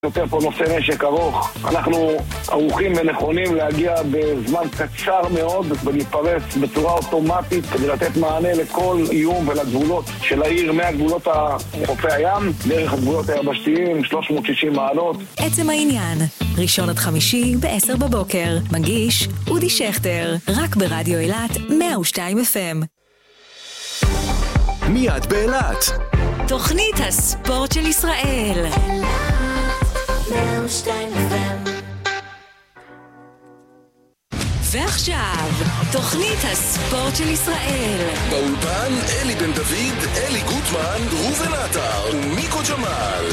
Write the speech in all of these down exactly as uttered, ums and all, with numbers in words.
יותר פה נושא נשק ארוך. אנחנו ערוכים ונכונים להגיע בזמן קצר מאוד ולהתפרס בצורה אוטומטית כדי לתת מענה לכל איום ולגבולות של העיר, מהגבולות חופי הים דרך הגבולות היבשתיים, שלוש מאות ושישים מעלות. עצם העניין, ראשון עד חמישי בעשר בבוקר, מגיש אודי שכטר, רק ברדיו אילת מאה ושתיים אף אם. מיד באילת, תוכנית הספורט של ישראל. ועכשיו, תוכנית הספורט של ישראל. באולפן אלי בן דוד, אלי גוטמן, ראובן עטר ומיקו ג'מאל.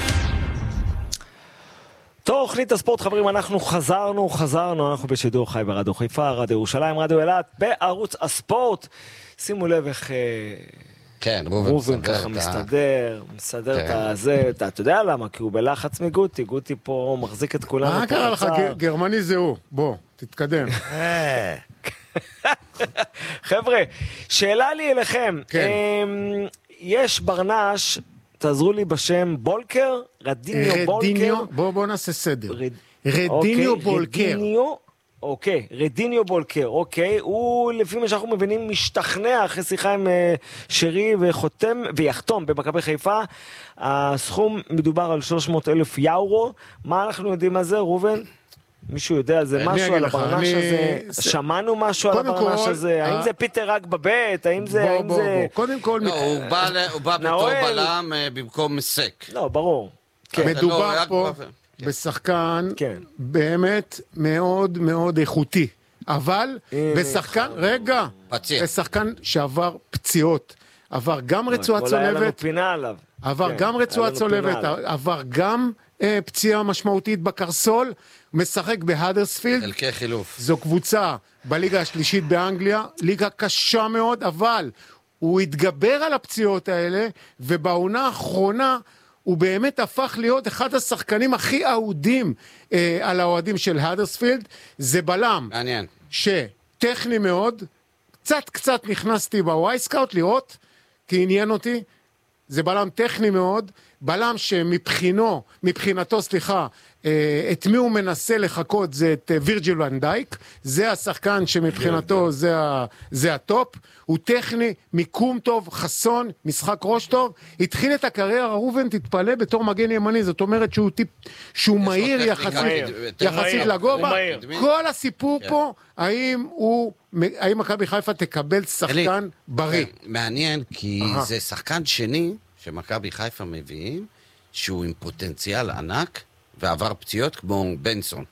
תוכנית הספורט, חברים, אנחנו חזרנו, חזרנו, אנחנו בשידור חי ברדיו חיפה, רדיו ירושלים, רדיו אילת, בערוץ הספורט. שימו לב איך... כן, ראובן ככה מסתדר, מסתדר את הזה, אתה יודע למה? כי הוא בלחץ מגוטי, גוטי פה מחזיק את כולנו. מה קרה לך? גרמני זה הוא, בוא, תתקדם. חבר'ה, שאלה לי אליכם, יש ברנש, תעזרו לי בשם, בולקר? רדיניו בולקר? בוא נעשה סדר. רדיניו בולקר. אוקיי, רדיניו בולקר, אוקיי, הוא לפי מה שאנחנו מבינים משתכנע אחרי שיחה עם שרי וחותם ויחתום במכבי חיפה. הסכום מדובר על שלוש מאות אלף יורו. מה אנחנו יודעים על זה, ראובן? מישהו יודע על זה משהו, על הברנש הזה? שמענו משהו על הברנש הזה? האם זה פיטר רק בבית? האם זה... קודם כל... הוא בא בתור בלם במקום מסק. לא, ברור. מדובר פה... בשחקן כן. באמת מאוד מאוד איכותי, אבל בשחקן, רגע, פציע. בשחקן שעבר פציעות, עבר גם רצועה צולבת, עבר כן. גם רצועה צולבת, עבר גם אה, פציעה משמעותית בקרסול, משחק בהדרספילד, חלקי חילוף. זו קבוצה בליגה השלישית באנגליה, ליגה קשה מאוד, אבל הוא התגבר על הפציעות האלה, ובעונה האחרונה, הוא באמת הפך להיות אחד השחקנים הכי אהודים אה, על האוהדים של האדרספילד. זה בלם מעניין. שטכני מאוד, קצת קצת נכנסתי בוואי סקאוט לראות, כי עניין אותי, זה בלם טכני מאוד, בלם שמבחינו, מבחינתו, סליחה, אה, את מי הוא מנסה לחכות זה את אה, וירג'יל ון דייק, זה השחקן שמבחינתו זה, ה, זה הטופ, הוא טכני, מיקום טוב, חסון, משחק ראש טוב, התחיל את הקריירה, ראובן תתפלא בתור מגן ימני, זאת אומרת שהוא, טיפ, שהוא מהיר יחסית, יחסית לגובה, כל הסיפור פה, האם הוא, האם מכבי חיפה תקבל שחקן בריא? מעניין, כי זה שחקן שני, שמכבי חיפה מביאים, שהוא עם פוטנציאל ענק, ועבר פציעות כמו בנסון.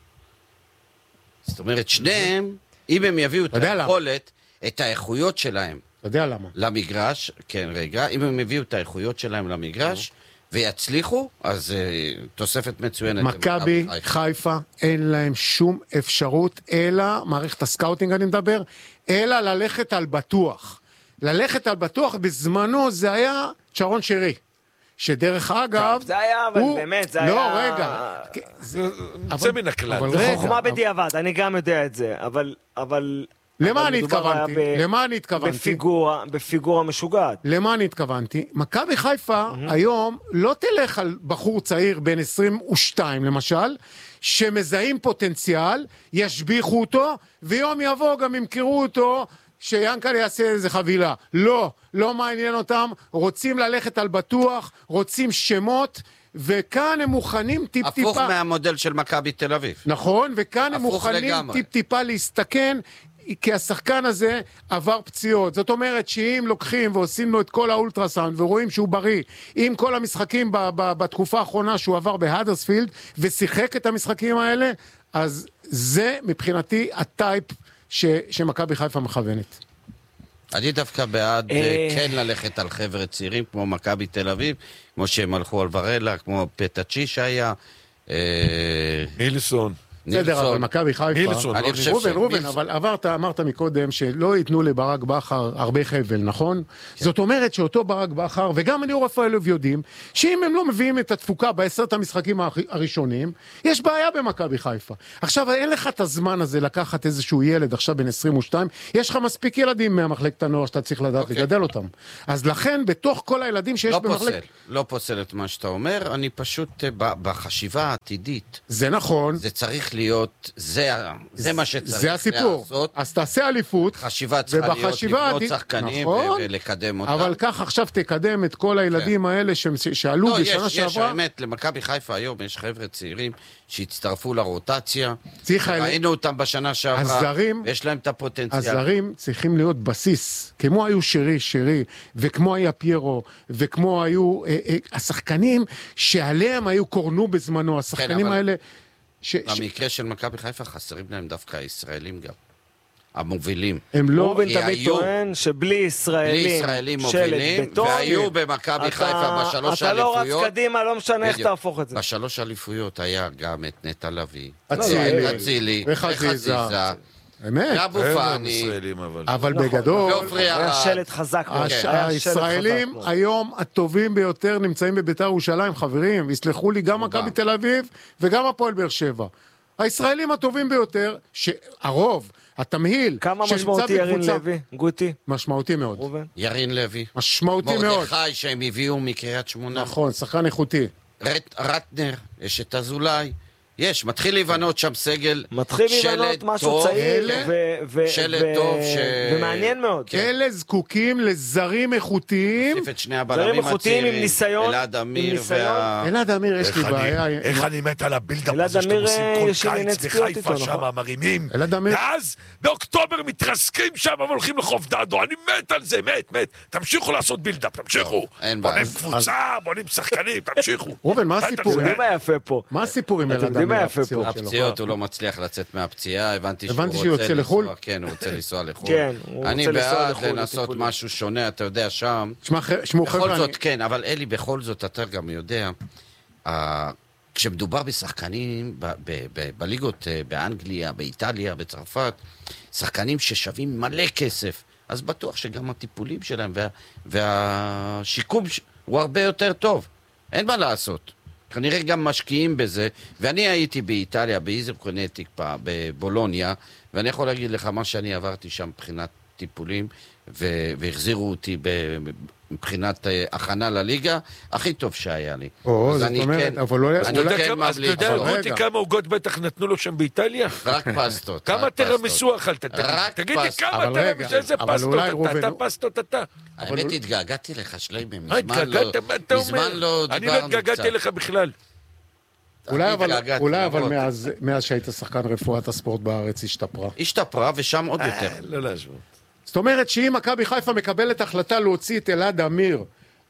זאת אומרת, שניהם, אם הם יביאו את היכולת, את האיכויות שלהם, אתה יודע למה? למגרש, כן רגע, אם הם יביאו את האיכויות שלהם למגרש, ויצליחו, אז תוספת מצוינת. מכבי חיפה אין להם שום אפשרות, אלא, מערכת הסקאוטינג אני מדבר, אלא ללכת על בטוח. ללכת על בטוח, בזמנו זה היה שרון שרי. שדרך אגב... זה היה, אבל באמת, זה היה... לא, רגע. זה מן הכלל. זה חוכמה בדיעבד, אני גם יודע את זה, אבל... למה אני התכוונתי? למה אני התכוונתי? בפיגורה משוגעת. למה אני התכוונתי? מכבי חיפה היום לא תלך על בחור צעיר בין עשרים ושתיים למשל, שמזהים פוטנציאל, ישביחו אותו, ויום יבוא גם ימכרו אותו, שיאנקל יעשה איזה חבילה. לא, לא מעניין אותם, רוצים ללכת על בטוח, רוצים שמות, וכאן הם מוכנים טיפ-טיפה... הפוך מהמודל של מכבי תל אביב. נכון, וכאן הם מוכנים טיפ-טיפה להסתכן, כי השחקן הזה עבר פציעות. זאת אומרת שאם לוקחים ועושים לו את כל האולטרסאונד ורואים שהוא בריא, עם כל המשחקים ב- ב- בתקופה האחרונה שהוא עבר בהדרספילד, ושיחק את המשחקים האלה, אז זה מבחינתי הטייפ ש- שמכבי חיפה מכוונת. אני דווקא בעד כן ללכת על חבר'ה צעירים, כמו מכבי תל אביב, כמו שהם הלכו על ורלה, כמו פטאצ'י שהיה. מילסון. בסדר, אבל מכבי חיפה... נילסון, אני חושב רובן, ש- רובן, נילסון. אבל עברת, אמרת מקודם שלא ייתנו לברק בכר הרבה חבל, נכון? זאת אומרת שאותו ברק בכר, וגם ליאור רפאלוב יודעים, שאם הם לא מביאים את התפוקה בעשרת המשחקים הראשונים, יש בעיה במכבי חיפה. עכשיו, אין לך את הזמן הזה לקחת איזשהו ילד, עכשיו בן עשרים ושתיים, יש לך מספיק ילדים מהמחלקת הנוער שאתה צריך לדעת לגדל אותם. אז לכן, בתוך כל הילדים שיש לא במחלקת... פוסל, לא פוסל את מה שאתה אומר, אני פשוט אה, ב- בחשיבה העתידית, זה נכון. זה צריך להיות, זה, ה- זה מה שצריך זה הסיפור. לעשות. אז תעשה אליפות. חשיבה צריכה להיות ובחשיבה לבנות עתיד- שחקנים נכון. ו- ולקדם אותם. אבל כך עכשיו תקדם את כל הילדים האלה ש- שעלו לא, יש, בשנה יש, שעברה. האמת, למכבי חיפה היום יש חבר'ה צעירים שהצטרפו לרוטציה. צריך היה- ראינו אותם בשנה שעברה. הזרים- יש להם את הפוטנציאל. הזרים צריכים להיות בסיס, כמו היו שרי, שרי, וכמו היה פיירו, וכמו היו אה, אה, השחקנים שעליהם היו קורנו בזמנו, השחקנים אבל- האלה... ש- ש- במקרה של מכבי חיפה חסרים להם דווקא הישראלים גם. המובילים. הם לא... רובן כי תמיד היו- טוען שבלי בלי ישראלים, ישראלים שלט מובילים, בטון, והיו במכבי אתה- חיפה בשלוש אתה לא האליפויות. רץ קדימה, לא משנה איך בדיוק. תהפוך את זה. בשלוש האליפויות היה גם את נטע לביא, אצילי. אצילי, וחזיזה. אמת. ואבו אין להם פאני, ישראלים, אבל... אבל נכון. בגדול... ועופרי היה ארד. שלט חזק מאוד. הש- היה שלט הישראלים חזק מאוד. היום הטובים ביותר נמצאים בביתר ירושלים, חברים, יסלחו לי גם מכבי תל אביב וגם הפועל באר שבע. הישראלים הטובים ביותר, שהרוב, התמהיל, כמה שנמצא משמעותי ירין בקבוצה- לוי? גוטי? משמעותי מאוד. רובן? ירין לוי, משמעותי מאוד. מרדכי שהם הביאו מקריית שמונה, נכון, שחקן איכותי. רט- רטנר, יש את אזולאי, יש, מתחיל להיבנות שם סגל, מתחיל שלד להיבנות משהו טוב, צעיר אלה- ו- ו- שלט ו- טוב ש- ומעניין מאוד. כן. אלה זקוקים לזרים איכותיים. תוסיף את שני זרים הבלמים איכותיים עם הצעירים, ניסיון, אלעד עם אמיר ניסיון. וה... אלעד אמיר, יש לי איך אני- בעיה. איך אני מת על הבילדאפ אלעד הזה שאתם אמיר, עושים אה, כל יש ענייני קיץ צפיות בחיפה איתו, שם, נכון. מרימים. אלעד אמיר- ואז באוקטובר מתרסקים שם והולכים לחוף דדו, אני מת על זה, מת, מת. תמשיכו לעשות בילדאפ, תמשיכו. אין בעיה. בונים קבוצה, בונים שחקנים, תמשיכו. ראובן, מה אל הסיפור? אתם תעשה. יודעים מה יפה פה? מה הסיפור עם אתם אלעד יודעים מה אמיר? יפה פה? הפציעות שלו? הפציעות, הוא לא מצליח לצאת מהפציעה, הבנתי שהוא הבנתי רוצה שהוא יוצא לחו"ל? לנסוע, כן, הוא רוצה לנסוע לחו"ל. כן, הוא אני רוצה לנסוע בעד לחו"ל לנסות לטיפולים. משהו שונה, אתה יודע, שם. שמע, ח- שמעו בכל חבר'ה, זאת, אני- כן, אבל אלי, בכל זאת, אתה גם יודע, אה, כשמדובר בשחקנים ב- ב- ב- בליגות אה, באנגליה, באיטליה, בצרפת, שחקנים ששווים מלא כסף, אז בטוח שגם הטיפולים שלהם וה- והשיקום ש- הוא הרבה יותר טוב. אין מה לעשות. כנראה גם משקיעים בזה, ואני הייתי באיטליה, באיזר קונטיק, בבולוניה, ואני יכול להגיד לך מה שאני עברתי שם מבחינת טיפולים, ו- והחזירו אותי ב- מבחינת אה, הכנה לליגה, הכי טוב שהיה לי. או, אז זאת אני אומרת, כן- אבל לא... אז אני אתה יודע כן כמה- אז אתה ממליץ יודע, לו. אבל רותי, רגע. כמה עוגות בטח נתנו לו שם באיטליה? רק פסטות. כמה רק פסטות. תרמיסו אכלת? תגיד- רק תגיד לי, פסטות. כמה אבל רגע, תרמיסו? איזה אבל פסטות אולי אתה? ראובן- אתה פסטות אתה. האמת, התגעגעתי לך, שליימן, אה, מזמן לא... התגעגעת, מה אתה אומר? מזמן לא אני דיברנו לא התגעגעתי קצת. אליך בכלל. אולי אני אבל, התגעגעתי, אולי אבל למרות. מאז, מאז שהיית שחקן רפואת הספורט בארץ השתפרה. השתפרה, ושם עוד יותר. אה, לא להשוות. זאת אומרת שאם מכבי חיפה מקבלת החלטה להוציא את אלעד אמיר,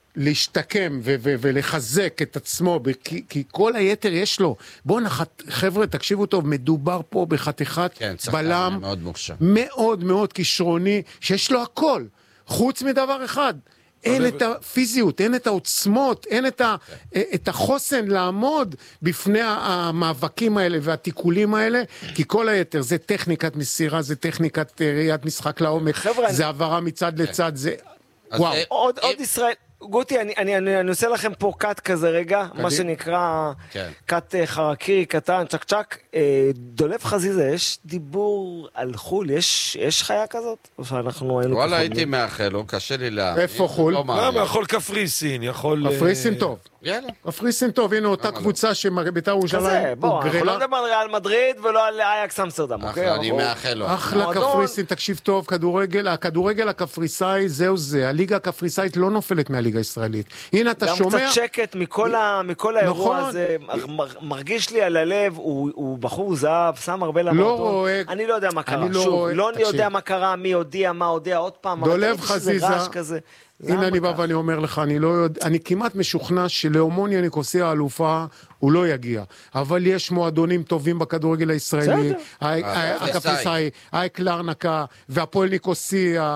להשתקם ו- ו- ולחזק את עצמו, כי, כי כל היתר יש לו. בואו נח... חבר'ה, תקשיבו טוב, מדובר פה בחתיכת כן, שחקן בלם מאוד מוכשר. מאוד מאוד כישרוני, שיש לו הכל, חוץ מדבר אחד. אין את הפיזיות, אין את העוצמות, אין את, ה, את החוסן לעמוד בפני המאבקים האלה והתיקולים האלה, כי כל היתר זה טכניקת מסירה, זה טכניקת ראיית משחק לעומק, חבר'ה, זה העברה מצד לצד, זה... אז וואו. זה- עוד אם- עוד ישראל... גוטי, אני, אני, אני, אני עושה לכם פה קאט כזה רגע, מה שנקרא כן. קאט אה, חרקירי קטן, צ'ק צ'ק. אה, דולב חזיזה, יש דיבור על חול, יש, יש חיה כזאת? או שאנחנו היינו... וואלה, כחולים? הייתי מאחל לו, קשה לי לה... איפה חול? לא מאמין. למה? יכול קפריסין, יכול... קפריסין אה, טוב. יאללה. קפריסין טוב, הנה אותה קבוצה שבית"ר ירושלים כזה, בוא, אנחנו לא הוגרלה. מדברים על ריאל מדריד ולא על אייקס אמסטרדם, אוקיי? אחלה, אני אנחנו- מאחל לו. אחלה מועדון. קפריסין, תקשיב טוב, כדורגל, הכדורגל הקפריסאי, זהו זה, הליגה הקפריסאית לא נופלת מהליגה הישראלית. הנה אתה גם שומע, קצת שקט מכל, ה, מכל האירוע נכון. הזה, מר, מרגיש לי על הלב, הוא, הוא בחור זהב, שם הרבה למועדון. רואה- אני לא יודע מה קרה, אני לא שוב, רואה- לא תקשיב. יודע מה קרה, מי הודיע, מה הודיע, עוד פעם, דולב אבל יש איזה חזיזה- רעש כזה. הנה אני בא ואני אומר לך, אני לא יודע, אני כמעט משוכנע שלאומוניה ניקוסיה האלופה, הוא לא יגיע. אבל יש מועדונים טובים בכדורגל הישראלי, הקפריסאי, אייק לארנקה, והפועל ניקוסיה,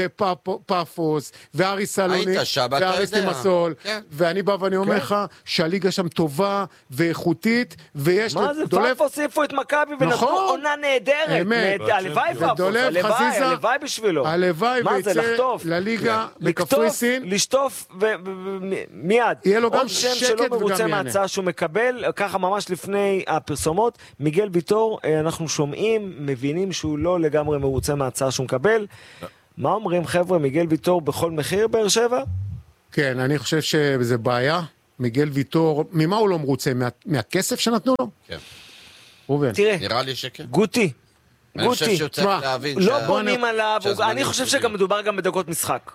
ופאפוס, ואריס סלוני, ואריס לימסול, ואני בא ואני אומר לך, שהליגה שם טובה ואיכותית, ויש... מה זה? פאפוס איפה את מכבי ונתנו עונה נהדרת. הלוואי פאפוס, הלוואי בשבילו. הלוואי ויצא לליגה בקפריסין. לשטוף מיד. יהיה לו גם עוד שם שקט שלא וגם מרוצה מההצעה שהוא מקבל, ככה ממש לפני הפרסומות, מיגל ויטור, אנחנו שומעים, מבינים שהוא לא לגמרי מרוצה מההצעה שהוא מקבל. מה אומרים חבר'ה, מיגל ויטור בכל מחיר באר שבע? כן, אני חושב שזה בעיה. מיגל ויטור, ממה הוא לא מרוצה? מה, מהכסף שנתנו לו? כן. רובן. תראה, נראה לי שכן. גותי. אני חושב שהוא צריך להבין לא בונים עליו, אני חושב שגם מדובר גם בדקות משחק.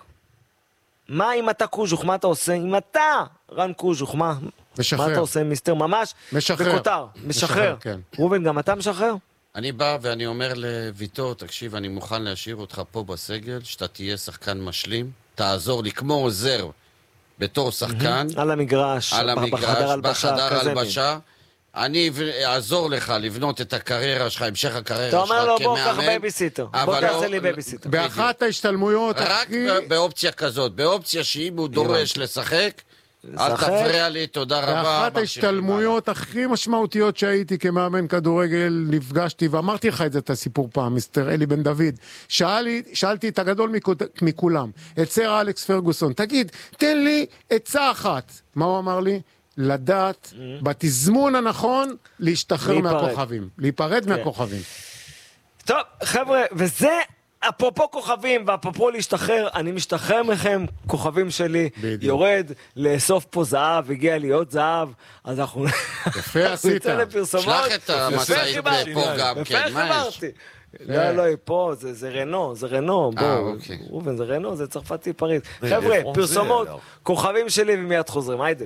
מה אם אתה קוז'וך, מה אתה עושה? אם אתה רן קוז'וך, מה? משחרר. מה אתה עושה מיסטר? ממש משחרר. בכותר, משחרר. כן. רובן, גם אתה משחרר? אני בא ואני אומר לויטור, תקשיב, אני מוכן להשאיר אותך פה בסגל, שאתה תהיה שחקן משלים, תעזור לי כמו עוזר בתור שחקן. על המגרש, על המגרש, בחדר הלבשה, בחדר כזה הלבשה. אני אעזור לך לבנות את הקריירה שלך, המשך הקריירה שלך כמאמן. אתה אומר לו בוא קח כמאמן. בייביסיטר, בוא תעשה לי בייביסיטר. באחת ההשתלמויות רק הכי... באופציה כזאת, באופציה שאם הוא דורש לשחק, אל תפריע לי, תודה רבה. באחת ההשתלמויות הכי משמעותיות שהייתי כמאמן כדורגל, נפגשתי, ואמרתי לך את זה, את הסיפור פעם, מיסטר אלי בן דוד, שאלי, שאלתי את הגדול מכולם, את סר אלכס פרגוסון, תגיד, תן לי עצה אחת. מה הוא אמר לי? לדעת, בתזמון הנכון, להשתחרר מהכוכבים. להיפרד מהכוכבים. טוב, חבר'ה, וזה... אפרופו כוכבים, ואפרופו להשתחרר, אני משתחרר מכם, כוכבים שלי, בדיוק. יורד לאסוף פה זהב, הגיע להיות זהב, אז אנחנו... יפה עשית. שלח את המצעית פה גם, כן, מה יש? לא, לא, פה, זה רנו, זה רנו, בואו, רובן, זה רנו, זה צרפתי פריז. חבר'ה, פרסומות, כוכבים שלי ומיד חוזרים, היידה.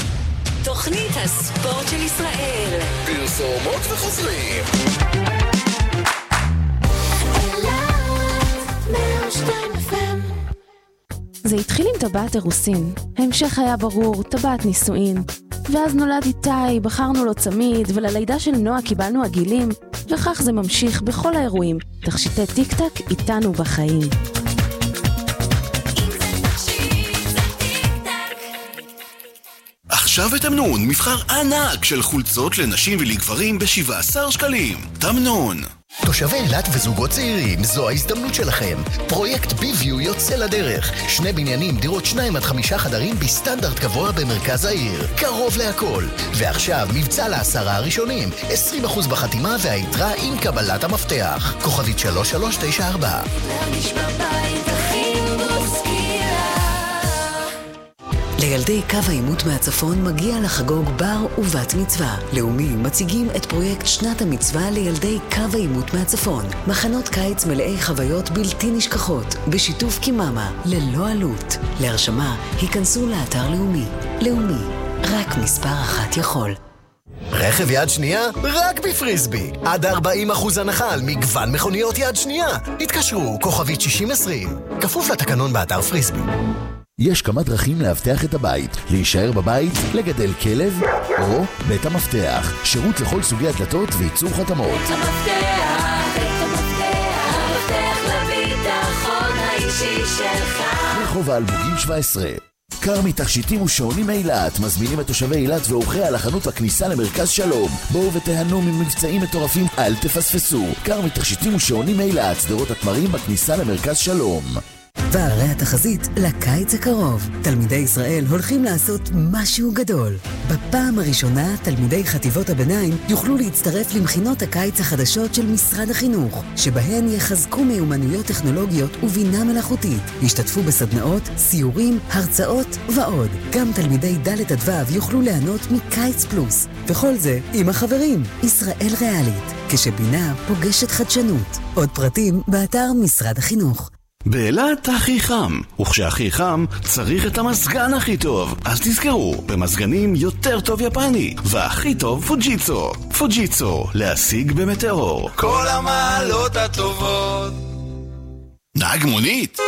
תוכנית הספורט של ישראל. פרסומות וחוזרים. זה התחיל עם טבעת אירוסין, ההמשך היה ברור, טבעת נישואין, ואז נולד איתי, בחרנו לו צמיד, וללידה של נועה קיבלנו עגילים, וכך זה ממשיך בכל האירועים, תכשיטי טיק טק איתנו בחיים. עכשיו בתמנון, מבחר ענק של חולצות לנשים ולגברים ב-שבעה עשר שקלים. תמנון. תושבי אילת וזוגות צעירים, זו ההזדמנות שלכם. פרויקט ביביו יוצא לדרך. שני בניינים, דירות שניים עד חמישה חדרים בסטנדרט גבוה במרכז העיר. קרוב להכל. ועכשיו מבצע לעשרה הראשונים. עשרים אחוז בחתימה והיתרה עם קבלת המפתח. כוכבית שלוש שלוש תשע ארבע. להרגיש בבית הכי מוסקילה. לילדי קו העימות מהצפון מגיע לחגוג בר ובת מצווה. לאומי מציגים את פרויקט שנת המצווה לילדי קו העימות מהצפון. מחנות קיץ מלאי חוויות בלתי נשכחות, בשיתוף קיממה, ללא עלות. להרשמה, היכנסו לאתר לאומי. לאומי, רק מספר אחת יכול. רכב יד שנייה? רק בפריסבי. עד ארבעים אחוז הנחה על מגוון מכוניות יד שנייה. התקשרו, כוכבית שישים עשרים. כפוף לתקנון באתר פריסבי. יש כמה דרכים להבטח את הבית, להישאר בבית, לגדל כלב או בית המפתח, שירות לכל סוגי הדלתות וייצור חתמות. בית המפתח, בית המפתח, המפתח לביטחון האישי שלך. רחוב האלמוגים שבע עשרה. קרמי תכשיטים ושעונים אילת מזמינים את תושבי אילת ואורחי על החנות בכניסה למרכז שלום. בואו ותהנו ממבצעים מטורפים, אל תפספסו. קרמי תכשיטים ושעונים אילת, שדרות התמרים בכניסה למרכז שלום. והרי התחזית לקיץ הקרוב. תלמידי ישראל הולכים לעשות משהו גדול. בפעם הראשונה, תלמידי חטיבות הביניים יוכלו להצטרף למכינות הקיץ החדשות של משרד החינוך, שבהן יחזקו מיומנויות טכנולוגיות ובינה מלאכותית. ישתתפו בסדנאות, סיורים, הרצאות ועוד. גם תלמידי ד' עד ו' יוכלו ליהנות מקיץ פלוס. וכל זה עם החברים. ישראל ריאלית, כשבינה פוגשת חדשנות. עוד פרטים באתר משרד החינוך. באילת הכי חם, וכשהכי חם צריך את המזגן הכי טוב. אז תזכרו, במזגנים יותר טוב יפני, והכי טוב פוג'יצו. פוג'יצו, להשיג במטאור. כל המעלות הטובות. נהג מונית?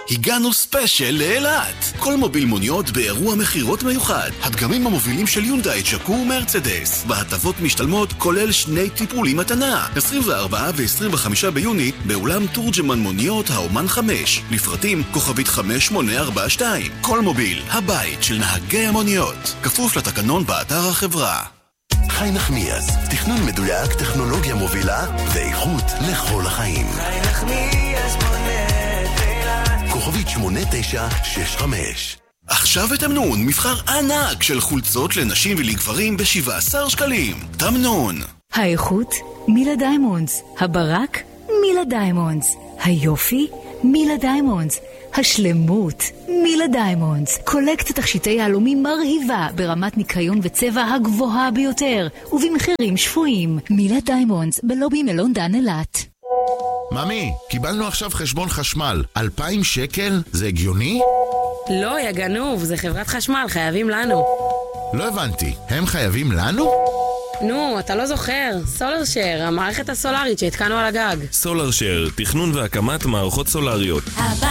הגענו ספיישל לאילת. כל מוביל מוניות באירוע מחירות מיוחד. הדגמים המובילים של יונדאי, צ'קו ומרצדס. בהטבות משתלמות כולל שני טיפולים מתנה. עשרים וארבעה ו-עשרים וחמישה ביוני באולם תורג'מן מוניות האומן חמש. לפרטים כוכבית חמש שמונה ארבע שתיים. כל מוביל, הבית של נהגי המוניות. כפוף לתקנון באתר החברה. חי נחמיאס, תכנון מדויק, טכנולוגיה מובילה ואיכות לכל החיים. חי נחמיאס בונה תאילת. כוכבית שמונה תשע שש חמש. עכשיו בתמנון מבחר ענק של חולצות לנשים ולגברים ב-שבעה עשר שקלים. תמנון. האיכות מילה דיימונדס, הברק מילה דיימונדס, היופי מילה דיימונדס, השלמות מילה דיימונדס. קולקט תכשיטי יהלומים מרהיבה ברמת ניקיון וצבע הגבוהה ביותר ובמחירים שפויים. מילה דיימונדס בלובי מלון דן אילת. ממי, קיבלנו עכשיו חשבון חשמל. אלפיים שקל? זה הגיוני? לא, יא גנוב, זה חברת חשמל, חייבים לנו. לא הבנתי, הם חייבים לנו? נו, אתה לא זוכר, סולר שייר, המערכת הסולרית שהתקנו על הגג. סולר שייר, תכנון והקמת מערכות סולריות.